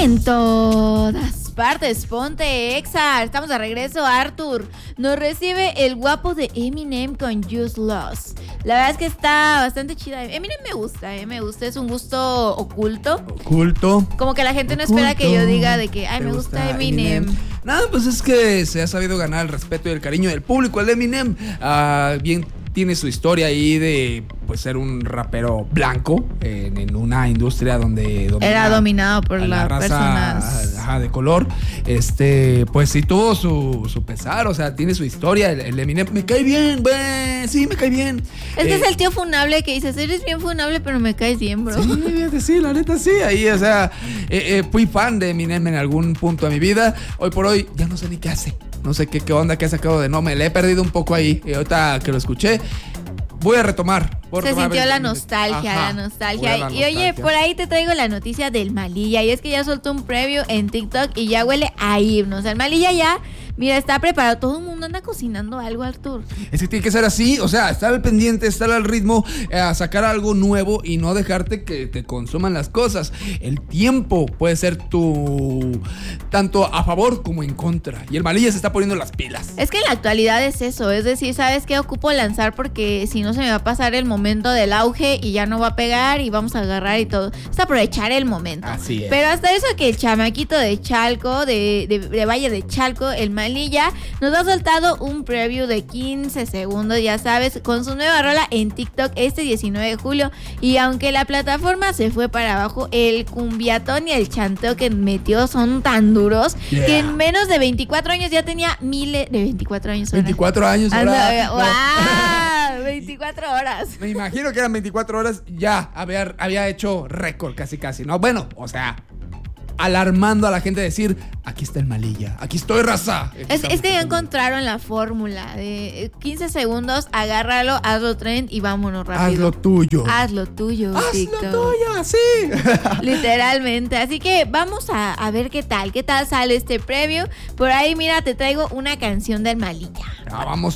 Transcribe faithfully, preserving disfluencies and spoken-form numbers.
En todas partes, ponte Exa. Estamos de regreso. Arthur nos recibe el guapo de Eminem con Just Lost. La verdad es que está bastante chida. Eminem me gusta, eh, me gusta. Es un gusto oculto. Oculto. Como que la gente no Oculto. espera que yo diga de que, ay, me gusta, gusta Eminem. Eminem. Nada, pues es que se ha sabido ganar el respeto y el cariño del público. El Eminem, uh, bien tiene su historia ahí de pues ser un rapero blanco en, en una industria donde, donde era la, dominado por las las personas ajá, de color. Este, pues sí tuvo su, su pesar, o sea, tiene su historia. El, el Eminem me cae bien, güey. Sí, me cae bien. Es que eh, es el tío funable que dices, eres bien funable, pero me caes bien, bro. Sí, fíjate, sí, la neta sí. Ahí, o sea, eh, eh, fui fan de Eminem en algún punto de mi vida. Hoy por hoy ya no sé ni qué hace. No sé qué, qué onda, qué ha sacado de no. Me le he perdido un poco ahí. Y ahorita que lo escuché, voy a retomar. Voy a Se retomar sintió la veinte nostalgia, Ajá, la nostalgia. la Y nostalgia. oye, por ahí te traigo la noticia del Malilla. Y es que ya soltó un preview en TikTok y ya huele a himno. O sea, el Malilla ya, mira, está preparado. Todo el mundo anda cocinando algo, Arthur. Es que tiene que ser así, o sea, estar al pendiente, estar al ritmo, eh, sacar algo nuevo y no dejarte que te consuman las cosas. El tiempo puede ser tu tanto a favor como en contra. Y el Malilla se está poniendo las pilas. Es que en la actualidad es eso, es decir, ¿sabes qué? Ocupo lanzar porque si no se me va a pasar el momento del auge y ya no va a pegar y vamos a agarrar y todo. Es aprovechar el momento. Así es. Pero hasta eso que el chamaquito de Chalco, de, de, de Valle de Chalco, el Malilla, nos ha soltado un preview de quince segundos, ya sabes, con su nueva rola en TikTok este diecinueve de julio. Y aunque la plataforma se fue para abajo, el cumbiatón y el chanteo que metió son tan duros Yeah. que en menos de veinticuatro años ya tenía miles de veinticuatro años. ahora. veinticuatro años ahora. Anda, no. ¡wow! veinticuatro horas. Me imagino que eran veinticuatro horas, ya había, había hecho récord casi casi, ¿no? Bueno, o sea, alarmando a la gente, decir, aquí está el Malilla, aquí estoy, raza. Es, es que ya encontraron la fórmula de quince segundos, agárralo, hazlo trend y vámonos rápido. Haz lo tuyo. Haz lo tuyo, Haz TikTok. lo tuyo, sí. Literalmente. Así que vamos a, a ver qué tal, qué tal sale este preview. Por ahí, mira, te traigo una canción del Malilla. Ya, vamos